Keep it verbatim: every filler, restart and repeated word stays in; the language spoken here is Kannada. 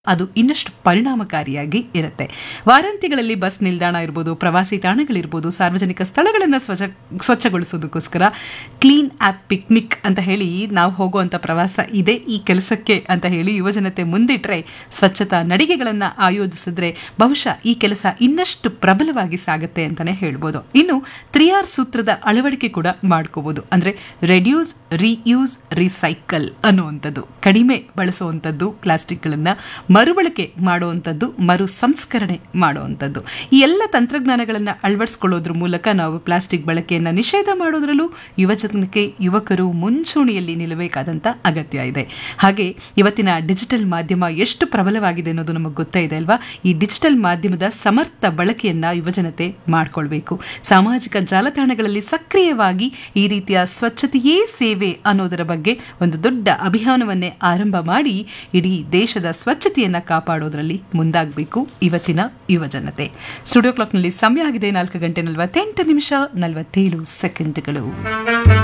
ಅದು ಇನ್ನಷ್ಟು ಪರಿಣಾಮಕಾರಿಯಾಗಿ ಇರುತ್ತೆ. ವಾರಾಂತ್ಯಗಳಲ್ಲಿ ಬಸ್ ನಿಲ್ದಾಣ ಇರ್ಬೋದು, ಪ್ರವಾಸಿ ತಾಣಗಳಿರ್ಬೋದು, ಸಾರ್ವಜನಿಕ ಸ್ಥಳಗಳನ್ನು ಸ್ವಚ್ಛ ಸ್ವಚ್ಛಗೊಳಿಸೋದಕ್ಕೋಸ್ಕರ ಕ್ಲೀನ್ ಆ್ಯಪ್ ಪಿಕ್ನಿಕ್ ಅಂತ ಹೇಳಿ ನಾವು ಹೋಗುವಂಥ ಪ್ರವಾಸ ಇದೆ ಈ ಕೆಲಸಕ್ಕೆ ಅಂತ ಹೇಳಿ ಯುವಜನತೆ ಮುಂದಿಟ್ಟರೆ, ಸ್ವಚ್ಛತಾ ನಡಿಗೆಗಳನ್ನು ಆಯೋಜಿಸಿದ್ರೆ ಬಹುಶಃ ಈ ಕೆಲಸ ಇನ್ನಷ್ಟು ಪ್ರಬಲವಾಗಿ ಸಾಗುತ್ತೆ ಅಂತಲೇ ಹೇಳ್ಬೋದು. ಇನ್ನು ತ್ರೀ ಆರ್ ಸೂತ್ರದ ಅಳವಡಿಕೆ ಕೂಡ ಮಾಡ್ಕೋಬೋದು. ಅಂದರೆ ರೆಡ್ಯೂಸ್, ರೀಯೂಸ್, ರೀಸೈಕಲ್ ಅನ್ನುವಂಥದ್ದು. ಕಡಿಮೆ ಬಳಸುವಂಥದ್ದು ಪ್ಲಾಸ್ಟಿಕ್ಗಳನ್ನು, ಮರುಬಳಕೆ ಮಾಡುವಂಥದ್ದು, ಮರು ಸಂಸ್ಕರಣೆ ಮಾಡುವಂಥದ್ದು. ಈ ಎಲ್ಲ ತಂತ್ರಜ್ಞಾನಗಳನ್ನು ಅಳವಡಿಸಿಕೊಳ್ಳೋದ್ರ ಮೂಲಕ ನಾವು ಪ್ಲಾಸ್ಟಿಕ್ ಬಳಕೆಯನ್ನು ನಿಷೇಧ ಮಾಡೋದ್ರಲ್ಲೂ ಯುವಜನಕ್ಕೆ ಯುವಕರು ಮುಂಚೂಣಿಯಲ್ಲಿ ನಿಲ್ಲಬೇಕಾದಂಥ ಅಗತ್ಯ ಇದೆ. ಹಾಗೆ ಇವತ್ತಿನ ಡಿಜಿಟಲ್ ಮಾಧ್ಯಮ ಎಷ್ಟು ಪ್ರಬಲವಾಗಿದೆ ಅನ್ನೋದು ನಮಗೆ ಗೊತ್ತೇ ಇದೆ ಅಲ್ವಾ. ಈ ಡಿಜಿಟಲ್ ಮಾಧ್ಯಮದ ಸಮರ್ಥ ಬಳಕೆಯನ್ನು ಯುವಜನತೆ ಮಾಡಿಕೊಳ್ಬೇಕು. ಸಾಮಾಜಿಕ ಜಾಲತಾಣಗಳಲ್ಲಿ ಸಕ್ರಿಯವಾಗಿ ಈ ರೀತಿಯ ಸ್ವಚ್ಛತೆಯೇ ಸೇವೆ ಅನ್ನೋದರ ಬಗ್ಗೆ ಒಂದು ದೊಡ್ಡ ಅಭಿಯಾನವನ್ನೇ ಆರಂಭ ಮಾಡಿ ಇಡೀ ದೇಶದ ಸ್ವಚ್ಛತೆಯನ್ನು ಕಾಪಾಡೋದ್ರಲ್ಲಿ ಮುಂದಾಗಬೇಕು ಇವತ್ತಿನ ಯುವಜನತೆ. ಸ್ಟುಡಿಯೋ ಕ್ಲಾಕ್ನಲ್ಲಿ ಸಮಯ ಆಗಿದೆ ನಾಲ್ಕು ಗಂಟೆ ನಲವತ್ತೆಂಟು ನಿಮಿಷ ನಲವತ್ತೇಳು ಸೆಕೆಂಡ್ಗಳು.